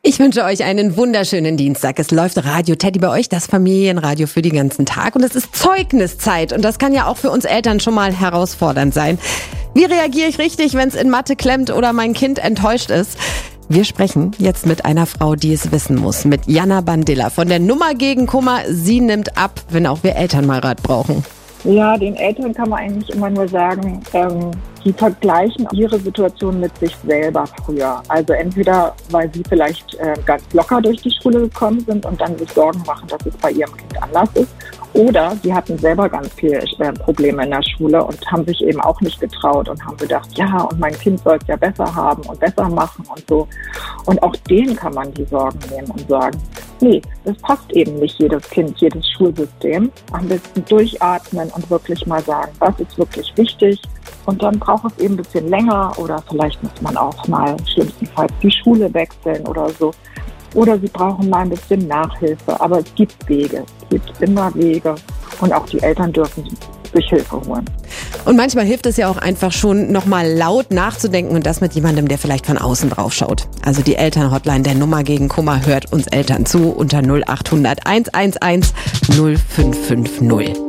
Ich wünsche euch einen wunderschönen Dienstag. Es läuft Radio Teddy bei euch, das Familienradio für den ganzen Tag. Und es ist Zeugniszeit. Und das kann ja auch für uns Eltern schon mal herausfordernd sein. Wie reagiere ich richtig, wenn es in Mathe klemmt oder mein Kind enttäuscht ist? Wir sprechen jetzt mit einer Frau, die es wissen muss. Mit Jana Bandilla von der Nummer gegen Kummer. Sie nimmt ab, wenn auch wir Eltern mal Rat brauchen. Ja, den Eltern kann man eigentlich immer nur sagen, die vergleichen ihre Situation mit sich selber früher. Also entweder, weil sie vielleicht ganz locker durch die Schule gekommen sind und dann sich Sorgen machen, dass es bei ihrem Kind anders ist. Oder sie hatten selber ganz viele Probleme in der Schule und haben sich eben auch nicht getraut und haben gedacht, ja, und mein Kind soll es ja besser haben und besser machen und so. Und auch denen kann man die Sorgen nehmen und sagen, nee, das passt eben nicht jedes Kind, jedes Schulsystem. Am besten durchatmen und wirklich mal sagen, was ist wirklich wichtig. Und dann braucht es eben ein bisschen länger oder vielleicht muss man auch mal schlimmstenfalls die Schule wechseln oder so. Oder sie brauchen mal ein bisschen Nachhilfe. Aber es gibt Wege, es gibt immer Wege. Und auch die Eltern dürfen sich Hilfe holen. Und manchmal hilft es ja auch einfach schon, nochmal laut nachzudenken und das mit jemandem, der vielleicht von außen drauf schaut. Also die Elternhotline der Nummer gegen Kummer hört uns Eltern zu unter 0800 111 0550.